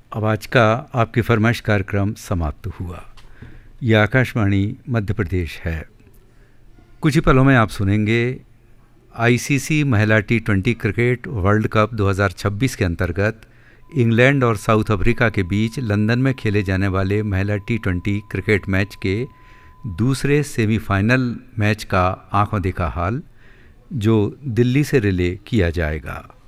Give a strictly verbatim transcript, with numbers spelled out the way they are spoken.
अब आज का आपकी फरमाइश कार्यक्रम समाप्त हुआ। ये आकाशवाणी मध्य प्रदेश है। कुछ ही पलों में आप सुनेंगे आईसीसी महिला T twenty cricket world cup दो हज़ार छब्बीस के अंतर्गत इंग्लैंड और साउथ अफ्रीका के बीच लंदन में खेले जाने वाले महिला टी ट्वेंटी क्रिकेट मैच के दूसरे सेमीफाइनल मैच का आंखों देखा हाल, जो दिल्ली से रिले किया जाएगा।